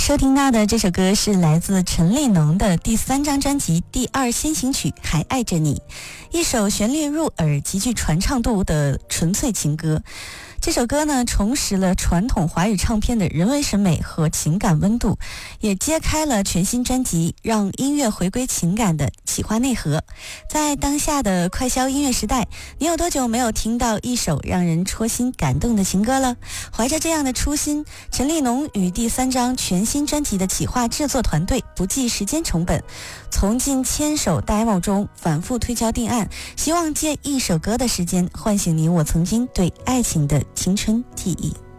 收听到的这首歌是来自陈立农的第3张专辑《第2先行曲》，还爱着你，一首旋律入耳、极具传唱度的纯粹情歌。这首歌呢，重拾了传统华语唱片的人文审美和情感温度，也揭开了全新专辑让音乐回归情感的企划内核。在当下的快消音乐时代，你有多久没有听到一首让人戳心感动的情歌了？怀着这样的初心，陈立农与第3张全新专辑的企划制作团队不计时间成本，从近1000首 demo 中反复推敲定案，希望借一首歌的时间唤醒你我曾经对爱情的青春记忆。